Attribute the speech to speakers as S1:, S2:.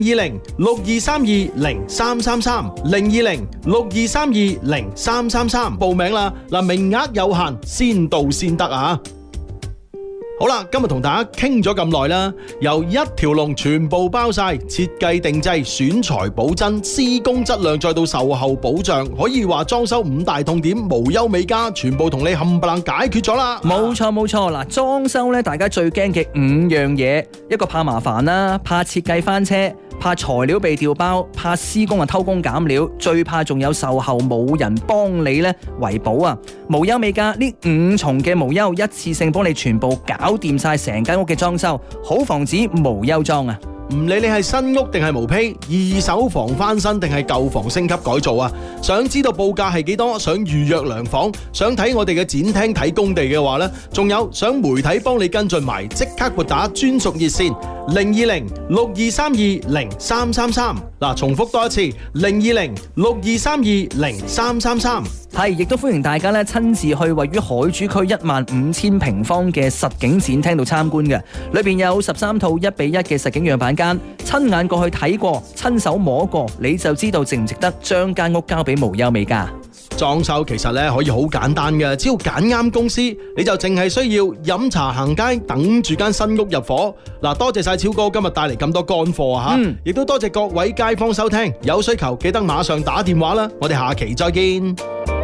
S1: 0262320333，0262320333，報名啦！嗱，名額有限，先到先得啊！好啦，今日同大家傾咗咁耐啦，由一條龍全部包晒，設計定製、選材保真、施工質量，再到售後保障，可以話裝修五大痛點，無憂美家，全部同你冚唪唥解決咗啦。
S2: 冇錯冇錯，嗱，裝修咧，大家最驚嘅5樣嘢，一個怕麻煩啦，怕設計翻車，怕材料被調包，怕施工偷工減料，最怕仲有售後冇人幫你咧維保啊！無憂美家呢5重嘅無憂，一次性幫你全部搞掂晒成間屋嘅裝修，好防止無憂裝啊！
S1: 唔理你係新屋定係毛坯，二手房翻新定係舊房升級改造啊！想知道報價係幾多？想預約量房？想睇我哋嘅展廳睇工地嘅話呢，仲有想媒體幫你跟進埋，即刻撥打專屬熱線02062320333。嗱，重複多一次02062320333。
S2: 係，亦都歡迎大家咧親自去位於海珠區15000平方嘅實景展廳度參觀嘅，裏邊有13套1:1嘅實景樣板間，親眼過去睇過，親手摸過，你就知道值唔值得將間屋交俾無憂美家。
S1: 裝修其實咧可以好簡單嘅，只要揀啱公司，你就淨係需要飲茶行街，等住間新屋入伙。嗱，多謝晒超哥今日帶嚟咁多乾貨啊吓，亦都多謝各位街坊收聽，有需求記得馬上打電話啦，我哋下期再見。